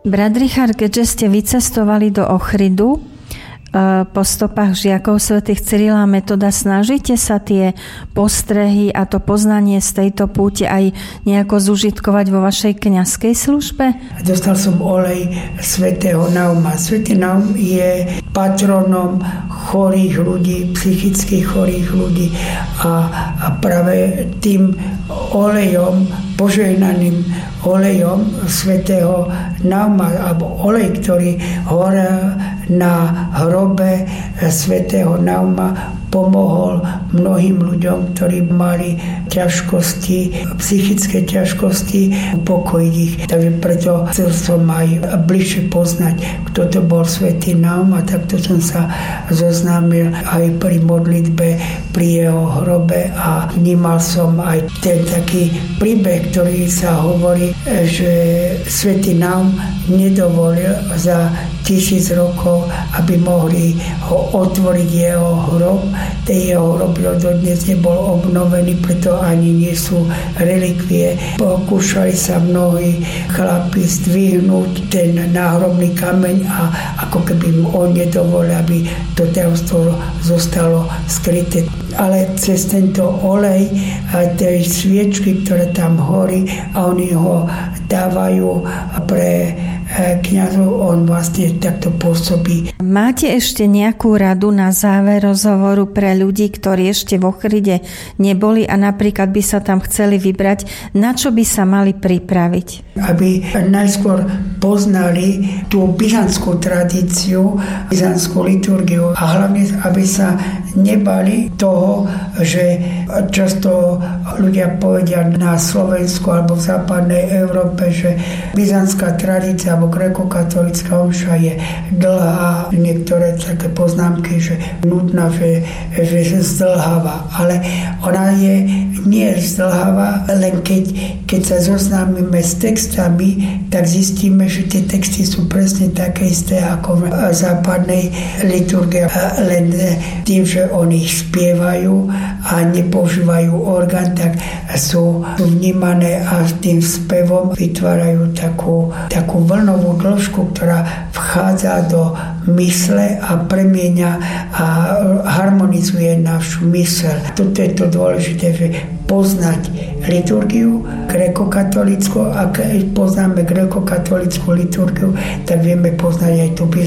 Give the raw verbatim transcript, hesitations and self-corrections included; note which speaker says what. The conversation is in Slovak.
Speaker 1: Brat Richard, keďže ste vycestovali do Ochridu po stopách žiakov svätých Cyrila a Metoda, snažíte sa tie postrehy a to poznanie z tejto púte aj nejako zužitkovať vo vašej kňazskej službe?
Speaker 2: Dostal som olej svätého Nauma. Svätý Naum je patronom chorých ľudí, psychicky chorých ľudí a, a práve tým olejom, požehnaným olejom svätého Nauma, alebo olej, ktorý horel na hrobe svätého Nauma, pomohol mnohým ľuďom, ktorí mali ťažkosti, psychické ťažkosti, upokojiť ich. Takže preto chcel som aj bližšie poznať, kto to bol svätý Naum, a takto som sa zoznámil aj pri modlitbe pri jeho hrobe a vnímal som aj ten taký príbeh, ktorý sa hovorí, že svätý Naum nedovolil za tisíc rokov, aby mohli ho otvoriť jeho hrob. Ten jeho hrob dodnes nebol obnovený, preto ani nie sú relikvie. Pokúšali sa mnohí chlapi zdvihnúť ten náhrobný kameň a ako keby im on nedovolil, aby to tajomstvo zostalo skryté. Ale cez tento olej a tej sviečky, ktoré tam horí a oni ho dávajú pre kňazov, on vlastne takto pôsobí.
Speaker 1: Máte ešte nejakú radu na záver rozhovoru pre ľudí, ktorí ešte v Ochride neboli a napríklad by sa tam chceli vybrať, na čo by sa mali pripraviť?
Speaker 2: Aby najskôr poznali tú byzantskú tradíciu, byzantskú liturgiu a hlavne, aby sa nebali toho, že často ľudia povedia na Slovensku alebo v západnej Európe, že byzantská tradícia alebo grékokatolická omša je dlhá, niektoré také poznámky, že nudná, že, že zdlháva. Ale ona je nie zdlháva, len keď, keď sa zoznámime s textami, tak zistíme, že tie texty sú presne také isté ako v západnej liturgii. Len tým, že oni ich spievajú a nepoužívajú orgán, tak sú vnímané a tým spevom vytvárajú takú, takú vlnovú dĺžku, ktorá vchádza do mysle a premieňa a harmonizuje našu myseľ. Toto je to dôležité, že poznať liturgiu grékokatolícku. Ak poznáme grékokatolícku liturgiu, tak vieme poznať aj tú